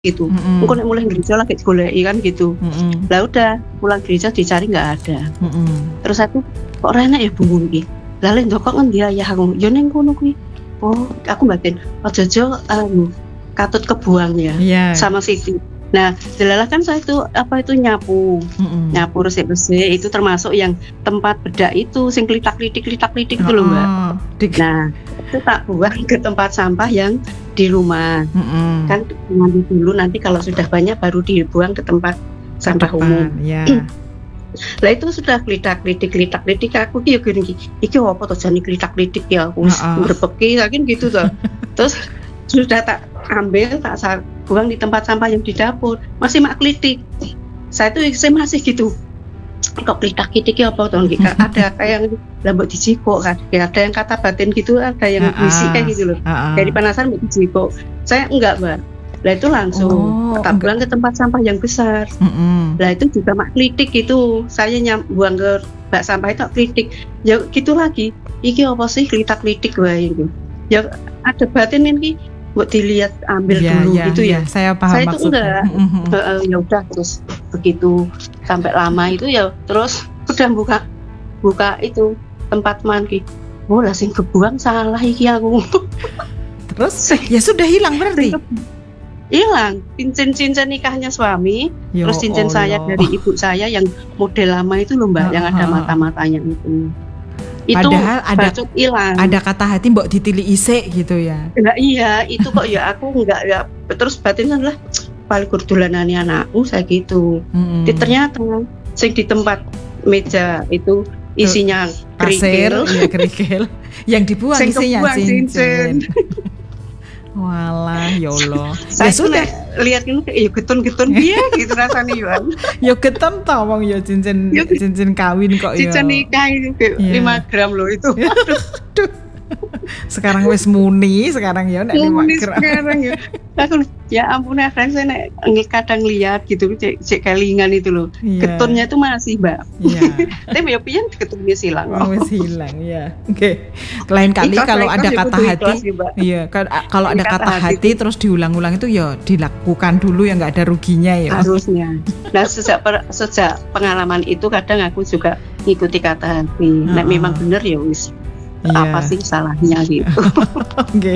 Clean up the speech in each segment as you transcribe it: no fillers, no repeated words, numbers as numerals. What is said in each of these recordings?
gitu. Mm-mm. Engko nek mulai gereja lagi goleki kan gitu. Lah udah pulang gereja dicari nggak ada. Terus aku kok enak ya bumbu iki. Lah lek ndok kok ngendi ya aku. Yo ning kono kuwi. Oh, aku batin ojo-ojo katut kebuang ya. Yeah. Sama Siti. Nah, jelalah kan saya itu nyapu. Nyapu resik-resik itu termasuk yang tempat bedak itu sing klitak-klitik itu loh, Mbak. Nah, itu tak buang ke tempat sampah yang di rumah. Kan nanti kalau sudah banyak baru dibuang ke tempat sampah umum. Yeah. Lah itu sudah klitak-klitik aku ki yo gini iki apa to jane klitak-klitik ya aku wis ngrepeki saking gitu to. Terus sudah tak ambil tak buang di tempat sampah yang di dapur masih mak klitik. Saya tuh masih gitu. Kok klitak-klitik ya apa to ada kayak yang lambok dijikok kan. Ya, ada yang kata batin gitu, ada yang bisik kayak gitu loh. Dari penasaran mau dijikok. Saya enggak, Mbak. Lah itu langsung tak buang ke tempat sampah yang besar. Lah itu juga mak klitik itu. Saya buang ke bak sampah itu klitik. Ya gitu lagi. Iki apa sih klitak-klitik wae itu. Ya ada batin ini buat dilihat ambil dulu gitu ya. Saya paham saya maksudnya. Itu enggak. Ya udah terus begitu sampai lama itu ya terus udah buka itu tempat mandi. Oh lah sing kebuang salah iki aku. Terus ya sudah hilang berarti. Hilang cincin nikahnya suami, terus cincin saya dari ibu saya yang model lama itu loh Mbak, yang ada mata-matanya itu. Padahal ada kata hati mbok ditili isik gitu ya. Enggak iya, itu kok ya aku enggak ya terus batin lah paling kurdulanane anakku saya gitu. Ternyata sing di tempat meja itu isinya kerikil. Iya kerikil. Yang dibuang isinya cincin. Walah, ya Allah. Ya sudah lihat ini ya getun-getun dia gitu rasanya ya. Ya getun toh wong ya cincin kawin kok ya. Cincin nikah itu 5 gram loh itu. Aduh. Sekarang wis muni sekarang ya nek 5 gram. Sekarang ya. Aku ya ampun kan saya nek kadang lihat gitu cek kelingan itu loh. Getunnya itu masih, Mbak. Iya. Tapi ya pian getunnya hilang. Wis hilang ya. Oke. Lain kali kalau ada kata hati iya, kalau ada kata hati terus diulang-ulang itu ya dilakukan dulu ya enggak ada ruginya ya. Harusnya. Nah, sejak pengalaman itu kadang aku juga ngikuti kata hati. Nek memang bener ya wis. Apa sih salahnya gitu. Oke.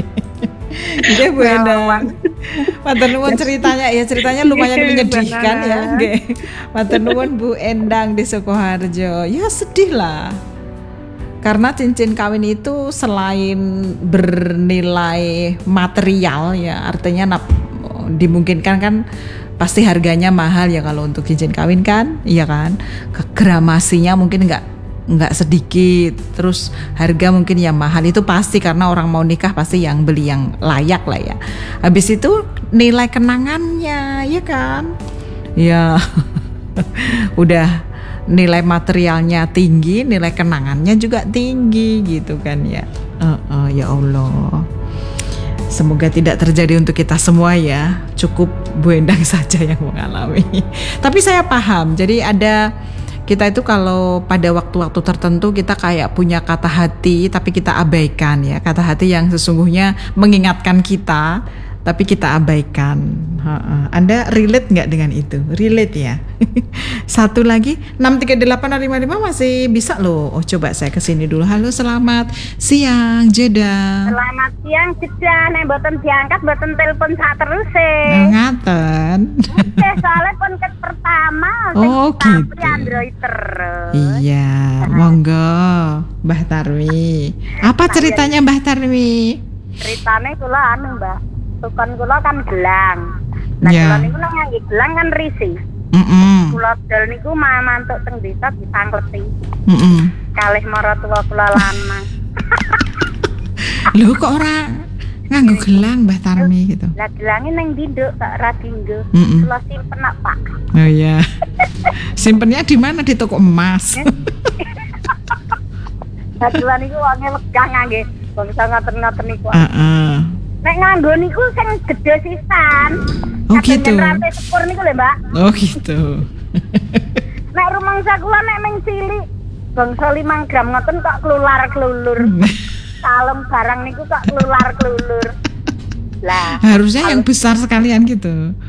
Oke Bu Endang. Matur nuwun ceritanya lumayan menyedihkan ya. Oke. Matur nuwun Bu Endang di Sukoharjo. Ya sedih lah. Karena cincin kawin itu selain bernilai material ya, artinya dimungkinkan kan pasti harganya mahal ya kalau untuk cincin kawin kan, iya kan? Gramasinya mungkin enggak sedikit, terus harga mungkin yang mahal itu pasti karena orang mau nikah pasti yang beli yang layak lah ya. Habis itu nilai kenangannya ya kan, ya udah nilai materialnya tinggi, nilai kenangannya juga tinggi gitu kan ya. Ya Allah, semoga tidak terjadi untuk kita semua ya. Cukup Bu Endang saja yang mengalami. Tapi saya paham, jadi kita itu kalau pada waktu-waktu tertentu kita kayak punya kata hati tapi kita abaikan ya. Kata hati yang sesungguhnya mengingatkan kita tapi kita abaikan. Anda relate nggak dengan itu? Relate ya. Satu lagi 63855 masih bisa loh. Oh coba saya kesini dulu. Halo selamat siang Jeda. Selamat siang Jeda. Nek mboten diangkat mboten telepon sak terus ngaten. Soalnya pun pertama gitu. Android terus. Iya, monggo Mbah Tarwi. Apa ceritanya Mbah Tarwi? Ceritanya kula Mbak. Tukon kula kan gelang. Nah kula niku ngangge gelang kan risi. Kula dol niku mantuk teng desa ditangkleti. Kalih maratuwa kula lanang. Lho kok ora nganggo gelang Mbah Tarmi gitu. Lah gelange ning ndinduk tak ra dinggo. Kula simpen nak Pak. Oh iya. Simpennya di mana? Di toko emas. Lah gelang niku wangi lega ngangge. Bangsa ngaten-ngaten niku. Nek nganggo niku sing gedhe sisan. Oh gitu. Rantai sepur niku lho, Mbak. Oh gitu. Nek rumangsa kula nek ming cilik bangsa 5 gram ngoten kok klular-klulur. Kalem barang niku kok klular-klulur. Lah, harusnya yang besar sekalian gitu.